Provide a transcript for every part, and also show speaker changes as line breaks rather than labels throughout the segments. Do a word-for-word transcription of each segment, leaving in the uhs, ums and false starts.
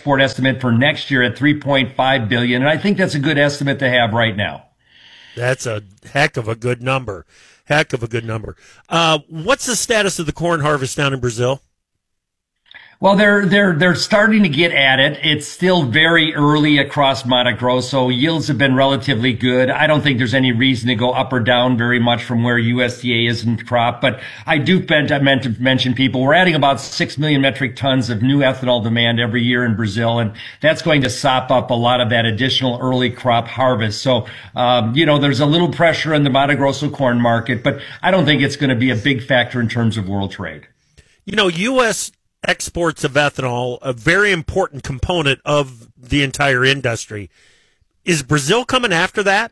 export estimate for next year at three point five billion dollars, and I think that's a good estimate to have right now.
That's a heck of a good number. Heck of a good number. Uh, what's the status of the corn harvest down in Brazil?
Well, they're they're they're starting to get at it. It's still very early across Mato Grosso. Yields have been relatively good. I don't think there's any reason to go up or down very much from where U S D A is in crop. But I do meant, I meant to mention people. We're adding about six million metric tons of new ethanol demand every year in Brazil, and that's going to sop up a lot of that additional early crop harvest. So, um, you know, there's a little pressure in the Mato Grosso corn market, but I don't think it's going to be a big factor in terms of world trade.
You know, U S exports of ethanol, a very important component of the entire industry. Is Brazil coming after that?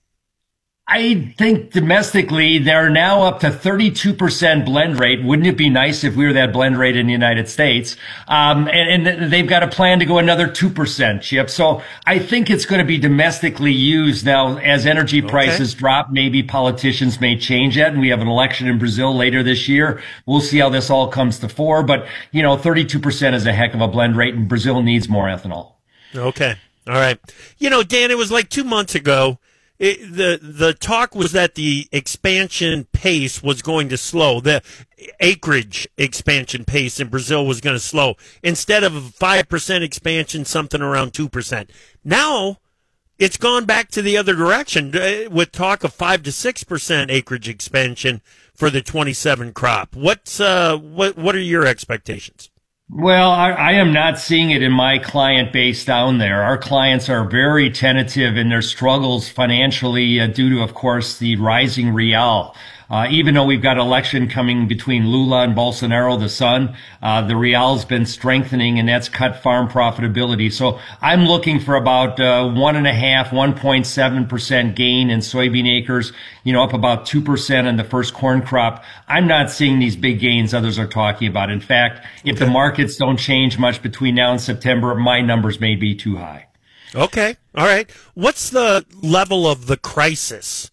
I think domestically, they're now up to thirty-two percent blend rate. Wouldn't it be nice if we were that blend rate in the United States? Um, and, and they've got a plan to go another two percent, Chip. So I think it's going to be domestically used. Now, as energy prices okay. drop, maybe politicians may change that. And we have an election in Brazil later this year. We'll see how this all comes to fore. But, you know, thirty-two percent is a heck of a blend rate, and Brazil needs more ethanol.
Okay. All right. You know, Dan, it was like two months ago. It, the the talk was that the expansion pace was going to slow. The acreage expansion pace in Brazil was going to slow. Instead of a five percent expansion, something around two percent. Now it's gone back to the other direction with talk of five to six percent acreage expansion for the twenty-seven crop. What's, uh, what, what are your expectations?
Well, I, I am not seeing it in my client base down there. Our clients are very tentative in their struggles financially uh, due to, of course, the rising real. Uh, even though we've got an election coming between Lula and Bolsonaro, the son, uh, the real's been strengthening, and that's cut farm profitability. So I'm looking for about uh, one and a half, one point seven percent gain in soybean acres, you know, up about two percent in the first corn crop. I'm not seeing these big gains others are talking about. In fact, if okay. the markets don't change much between now and September, my numbers may be too high.
Okay. All right. What's the level of the crisis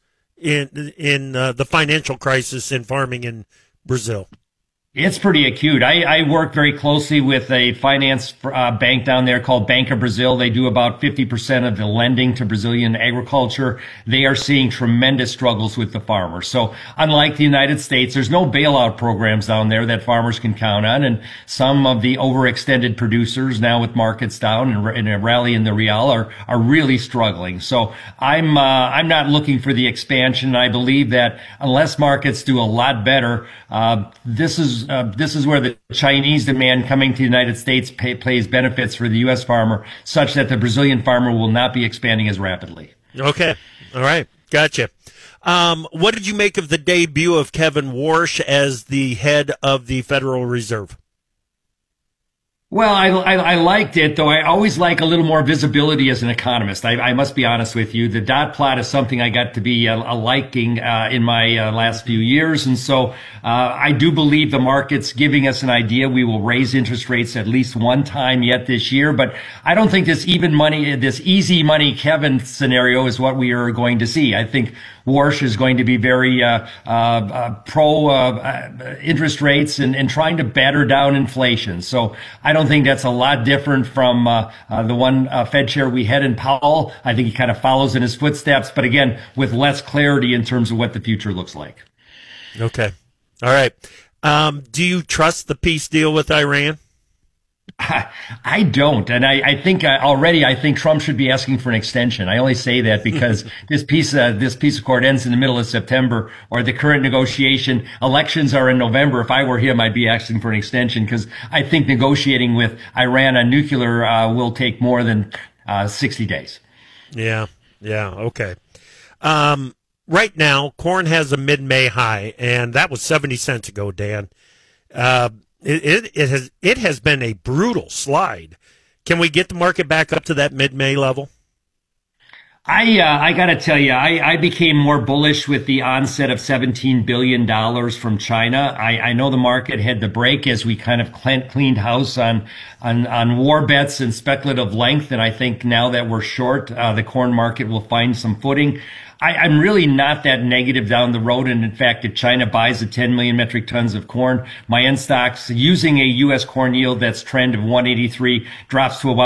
in in uh, the financial crisis in farming in Brazil?
It's pretty acute. I, I work very closely with a finance uh, bank down there called Bank of Brazil. They do about fifty percent of the lending to Brazilian agriculture. They are seeing tremendous struggles with the farmers. So unlike the United States, there's no bailout programs down there that farmers can count on. And some of the overextended producers now with markets down and, and a rally in the real are, are really struggling. So I'm, uh, I'm not looking for the expansion. I believe that unless markets do a lot better, uh, this is Uh, this is where the Chinese demand coming to the United States pay, plays benefits for the U S farmer, such that the Brazilian farmer will not be expanding as rapidly.
Okay. All right. Gotcha. Um, what did you make of the debut of Kevin Warsh as the head of the Federal Reserve?
Well, I, I, I liked it, though I always like a little more visibility as an economist. I, I must be honest with you. The dot plot is something I got to be a, a liking uh, in my uh, last few years. And so uh, I do believe the market's giving us an idea we will raise interest rates at least one time yet this year. But I don't think this even money, this easy money Kevin scenario is what we are going to see. I think Warsh is going to be very uh, uh, uh, pro uh, uh, interest rates and, and trying to batter down inflation. So I don't think that's a lot different from uh, uh, the one uh, Fed chair we had in Powell. I think he kind of follows in his footsteps, but again, with less clarity in terms of what the future looks like.
Okay. All right. Um, do you trust the peace deal with Iran?
I don't. And I, I think uh, already I think Trump should be asking for an extension. I only say that because this piece, uh, this peace accord ends in the middle of September, or the current negotiation. Elections are in November. If I were him, I'd be asking for an extension because I think negotiating with Iran on nuclear uh, will take more than uh, sixty days.
Yeah. Yeah. Okay. Um, right now, corn has a mid-May high, and that was seventy cents ago, Dan. Uh, It, it it has it has been a brutal slide. Can we get the market back up to that mid-May level?
I uh, I got to tell you, I, I became more bullish with the onset of seventeen billion dollars from China. I, I know the market had to break as we kind of cleaned house on on on war bets and speculative length, and I think now that we're short, uh, the corn market will find some footing. I, I'm really not that negative down the road. And in fact, if China buys the ten million metric tons of corn, my end stocks using a U S corn yield that's trend of one eighty-three drops to about